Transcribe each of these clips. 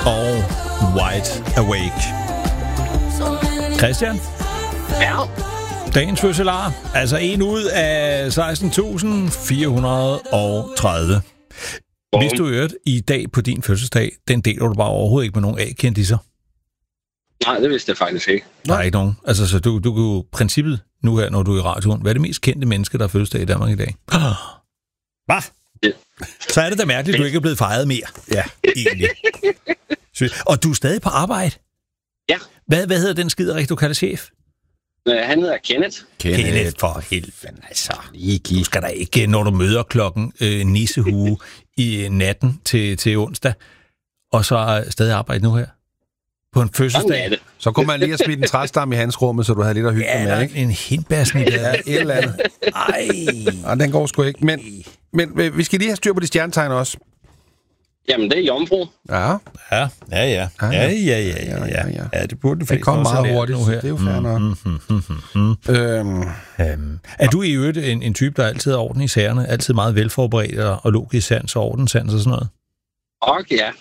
og Wide Awake. Christian? Ja? Dagens fødselar, altså 1 ud af 16.430. Hvis du hørt i dag på din fødselsdag, den deler du bare overhovedet ikke med nogen A-kendisser. Nej, det vidste jeg faktisk ikke. Der er ikke nogen. Altså, så du kan jo princippet nu her, når du er i radioen, hvad er det mest kendte menneske, der er fødselsdag i Danmark i dag? Hvad? Ja. Så er det da mærkeligt, at du ikke er blevet fejret mere. Ja, egentlig. Og du er stadig på arbejde? Ja. Hvad hedder den skiderik, du kalder chef? Han hedder Kenneth. Kenneth, for helvede, altså. Du skal da ikke, når du møder klokken nissehue i natten til onsdag, og så stadig arbejde nu her? På en fødselsdag. Så kunne man lige have smidt en træstamme i hans rum, så du havde lidt at hygge med, ikke? En hindbærsnit der. Et eller andet. Ej. Og den går sgu ikke. Men vi skal lige have styr på de stjernetegn også. Jamen, det er jomfru. Ja. Ja, det burde du det kommer meget hurtigt, nu her. Det er jo fair nok. Er du i øvrigt en type, der altid er orden i sagerne, altid meget velforberedt og logisk sans og ordenssans og sådan noget? Okay, ja.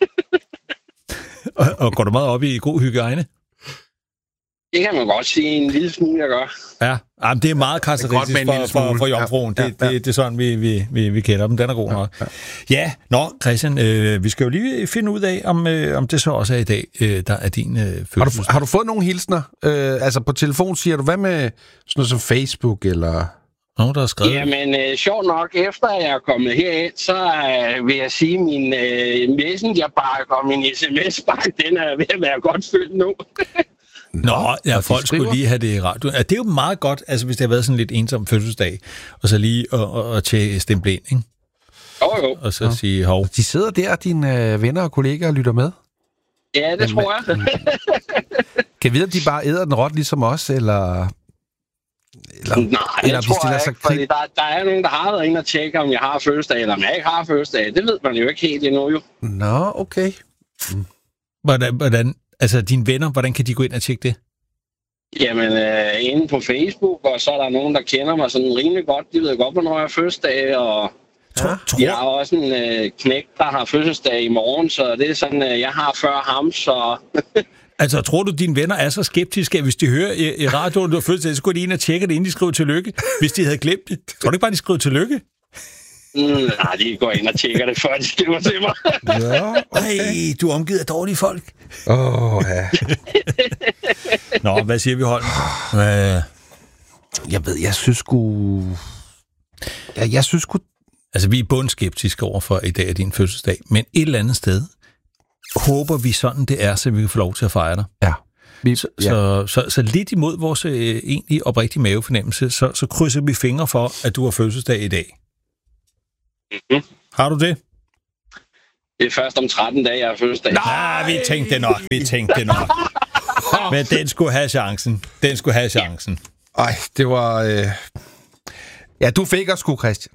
Og går du meget op i god hygiejne? Det kan man godt sige en lille smule, jeg gør. Ja, jamen, det er meget karakteristisk for jomfruen. Det er sådan, vi kender dem. Den er god nok. Ja, Christian, vi skal jo lige finde ud af, om det så også er i dag, der er din fødselsdag. Har du fået nogle hilsner? Altså på telefon siger du, hvad med sådan noget som Facebook eller... Nogen, der har skrevet? Jamen, sjovt nok, efter jeg er kommet herind, så vil jeg sige, min messengerbakke og min sms-bakke, den er ved at være godt fyldt nu. Folk skulle lige have det i radioen. Det er jo meget godt, altså hvis det har været sådan lidt ensom fødselsdag, og så lige at tjekke stemple ind, ikke? Jo. Og så sige hov. De sidder der, dine venner og kollegaer, og lytter med? Ja, det tror jeg. Kan vi vide, at de bare æder den råt ligesom os, eller... Nej, det tror jeg ikke, fordi der er nogen, der har været inde og tjekke, om jeg har fødselsdag, eller om jeg ikke har fødselsdag. Det ved man jo ikke helt endnu, jo. Nå, okay. Hvordan, altså dine venner, hvordan kan de gå ind og tjekke det? Jamen, inde på Facebook, og så er der nogen, der kender mig sådan rimelig godt. De ved godt, hvornår jeg har fødselsdag, og jeg har også en knægt, der har fødselsdag i morgen, så det er sådan, jeg har før ham, så... Altså, tror du, dine venner er så skeptiske, at hvis de hører i radioen, du har fødselsdag, så går de ind og tjekker det, inden de skriver tillykke, hvis de havde glemt det? Tror du ikke bare, de skriver tillykke? Nej, de går ind og tjekker det, før de skriver til mig. Ja, okay. Du er omgivet af dårlige folk. Ja. Nå, hvad siger vi, Holm? Jeg synes sgu... Altså, vi er bundskeptiske overfor i dag af din fødselsdag, men et eller andet sted håber vi sådan, det er, så vi kan få lov til at fejre dig. Ja. Så lidt imod vores egentlig oprigtige mavefornemmelse, så krydser vi fingre for, at du har fødselsdag i dag. Mm-hmm. Har du det? Det er først om 13 dage, jeg har fødselsdag. Nej, vi tænkte det nok. Men den skulle have chancen. Ej, det var... Ja, du fik os sgu, Christian.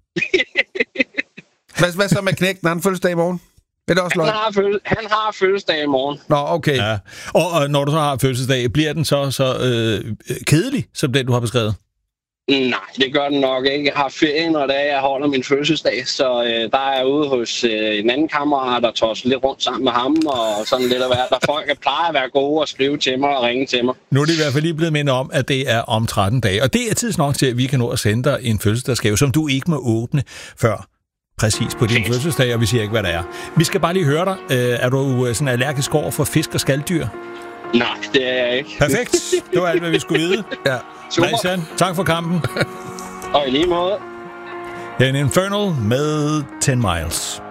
Hvad så med knægten? Han fødselsdag i morgen? Er det også han har fødselsdag i morgen. Nå, okay. Ja. Og når du så har fødselsdag, bliver den så kedelig, som den, du har beskrevet? Nej, det gør den nok ikke. Jeg har ferie, når jeg holder min fødselsdag, så der er jeg ude hos en anden kammerat, der tosser lidt rundt sammen med ham, og sådan lidt af hvert. Der folk plejer at være gode og skrive til mig og ringe til mig. Nu er det i hvert fald lige blevet mindet om, at det er om 13 dage, og det er tids nok til, at vi kan nå at sende dig en fødselsdagsgave, som du ikke må åbne før præcis på din fødselsdag, og vi siger ikke, hvad det er. Vi skal bare lige høre dig. Er du sådan allergisk over for fisk og skaldyr? Nej, det er jeg ikke. Perfekt. Det var alt, hvad vi skulle vide. Ja. Christian, tak for kampen. Og i lige måde. En Infernal med 10 Miles.